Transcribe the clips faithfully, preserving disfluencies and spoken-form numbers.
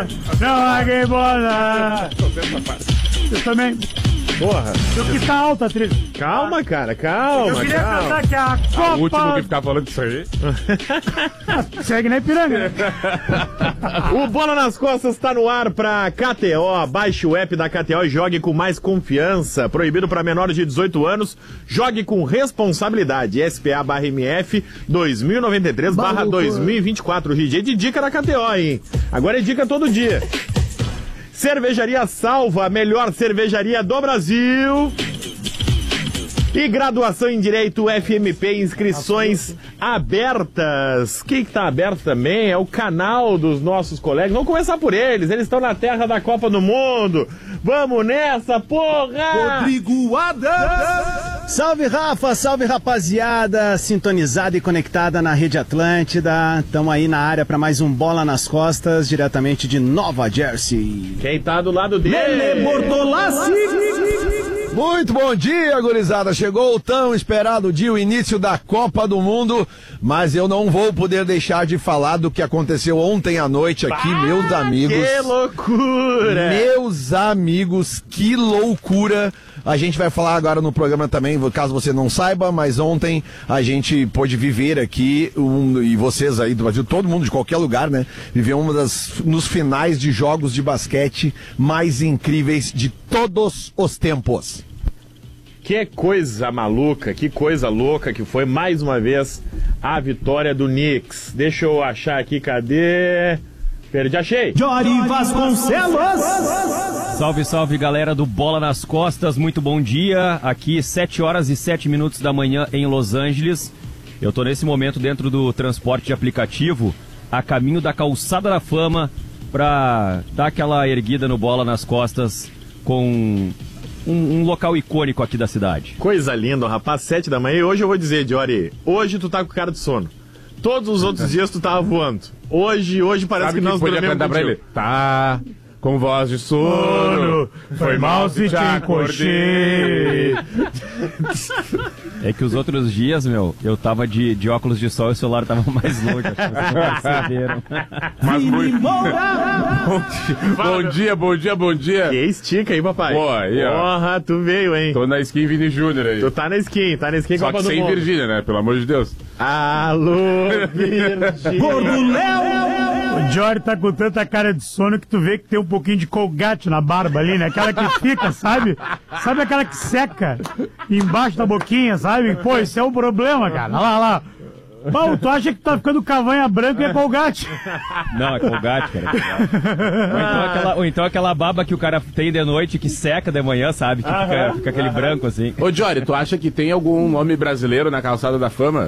Não larguei bola. Eu também. Porra. Eu que tá alta a trilha. Calma, cara, calma, Eu queria calma. cantar que a Copa... O último que ficar falando disso aí. Segue na Ipiranga, né? O Bola nas Costas tá no ar pra K T O. Baixe o app da K T O e jogue com mais confiança. Proibido para menores de dezoito anos. Jogue com responsabilidade. S P A barra M F dois mil e noventa e três barra dois mil e vinte e quatro. R G de dica da K T O, hein? Agora é dica todo dia. Cervejaria Salva, a melhor cervejaria do Brasil. E graduação em Direito F M P, inscrições abertas. Quem que tá aberto também é o canal dos nossos colegas. Vamos começar por eles, eles estão na terra da Copa do Mundo. Vamos nessa, porra! Rodrigo Adams! Salve, Rafa, salve, rapaziada, sintonizada e conectada na Rede Atlântida. Estamos aí na área para mais um Bola nas Costas, diretamente de Nova Jersey. Quem tá do lado dele? Lele Bortolassi! Muito bom dia, gurizada. Chegou o tão esperado dia, o início da Copa do Mundo, mas eu não vou poder deixar de falar do que aconteceu ontem à noite aqui, bah, meus amigos. Que loucura! Meus amigos, que loucura! A gente vai falar agora no programa também, caso você não saiba, mas ontem a gente pôde viver aqui, um, e vocês aí do Brasil, todo mundo de qualquer lugar, né? Viveu uma das, nos finais de jogos de basquete mais incríveis de todos os tempos. Que coisa maluca, que coisa louca que foi mais uma vez a vitória do Knicks. Deixa eu achar aqui, cadê? Perdi, achei. Jory Vasconcelos! Salve, salve, galera do Bola nas Costas, muito bom dia. Aqui, sete horas e sete minutos da manhã em Los Angeles. Eu tô nesse momento dentro do transporte de aplicativo, a caminho da Calçada da Fama, pra dar aquela erguida no Bola nas Costas com um, um local icônico aqui da cidade. Coisa linda, rapaz, sete da manhã. E hoje eu vou dizer, Jory, hoje tu tá com cara de sono. Todos os outros dias tu tava voando. Hoje, hoje parece Sabe que nós que podia dormimos cantar pra ele? Tá com voz de sono. Foi mal se te encoxei. É que os outros dias, meu, eu tava de, de óculos de sol e o celular tava mais longe. Acho que vocês não perceberam. Mas muito... bom, bom dia, bom dia, bom dia. Que estica aí, papai. Pô, aí, ó. Porra, tu veio, hein? Tô na skin Vini Júnior aí. Tu tá na skin, tá na skin Só Copa que do sem Mundo. Virgínia, né? Pelo amor de Deus. Alô, Virgínia. Gordo Léo! O Jory tá com tanta cara de sono que tu vê que tem um pouquinho de colgate na barba ali, né? Aquela que fica, sabe? Sabe aquela que seca embaixo da boquinha, sabe? Pô, isso é um problema, cara. Olha lá, olha lá. Bom, tu acha que tá ficando cavanha branca e é colgate? Não, é colgate, cara. Ou então, aquela, ou então aquela baba que o cara tem de noite que seca de manhã, sabe? Que fica, fica aquele branco assim. Ô, Jory, tu acha que tem algum nome brasileiro na Calçada da Fama?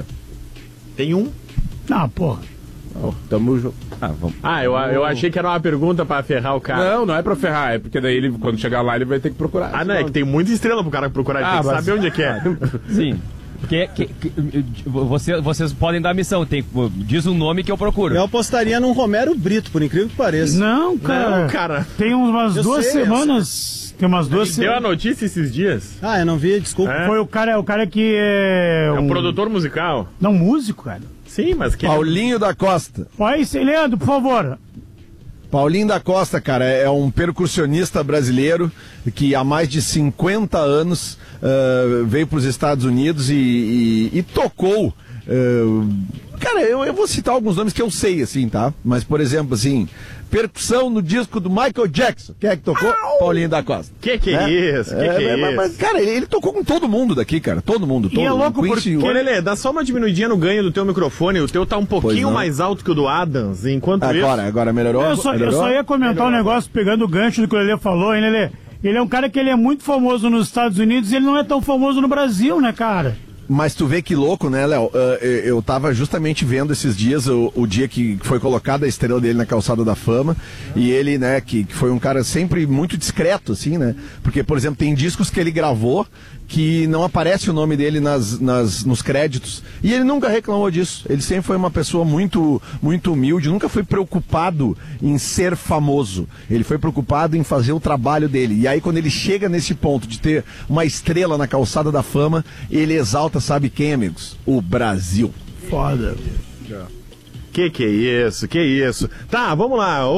Tem um? Não, porra. Oh, tamo junto. Ah, vamos. Ah, eu, eu achei que era uma pergunta pra ferrar o cara. Não, não é pra ferrar, é porque daí ele, quando chegar lá, ele vai ter que procurar. Ah, não, é que tem muita estrela pro cara procurar, ele Ah, tem que mas- saber onde é que é. Sim. Que, que, que, você, vocês podem dar a missão, tem, diz o nome que eu procuro. Eu apostaria num Romero Brito, por incrível que pareça. Não, cara. Não, cara. Tem umas Eu duas sei, semanas. Tem umas duas Deu a semanas. notícia esses dias. Ah, eu não vi, desculpa. É? Foi o cara, o cara que é. É um produtor musical. Não, músico, cara. Sim, mas que... Paulinho da Costa. Olha isso aí, Leandro, por favor. Paulinho da Costa, cara, é um percussionista brasileiro que há mais de cinquenta anos uh, veio para os Estados Unidos e, e, e tocou. Uh, cara, eu, eu vou citar alguns nomes que eu sei, assim, tá? Mas, por exemplo, assim, percussão no disco do Michael Jackson. Quem é que tocou? Au! Paulinho da Costa. Que que é Né? isso? Que que é mas, isso? mas, cara, ele, ele tocou com todo mundo daqui, cara. Todo mundo. Todo é louco Quincy- porque- Ô, Lelê, dá só uma diminuidinha no ganho do teu microfone. O teu tá um pouquinho não. mais alto que o do Adams. Enquanto Agora, isso... agora melhorou? Eu só, eu melhorou? só ia comentar um negócio pegando o gancho do que o Lelê falou, hein, Lelê? Ele é um cara que ele é muito famoso nos Estados Unidos e ele não é tão famoso no Brasil, né, cara? Mas tu vê que louco, né, Léo? Uh, eu tava justamente vendo esses dias o, o dia que foi colocada a estrela dele na Calçada da Fama. E ele, né, que, que foi um cara sempre muito discreto, assim, né? Porque, por exemplo, tem discos que ele gravou que não aparece o nome dele nas, nas, nos créditos. E ele nunca reclamou disso. Ele sempre foi uma pessoa muito, muito humilde, nunca foi preocupado em ser famoso. Ele foi preocupado em fazer o trabalho dele. E aí, quando ele chega nesse ponto de ter uma estrela na Calçada da Fama, ele exalta, sabe quem, amigos? O Brasil. Foda. Que que é isso? Que isso? Tá, vamos lá.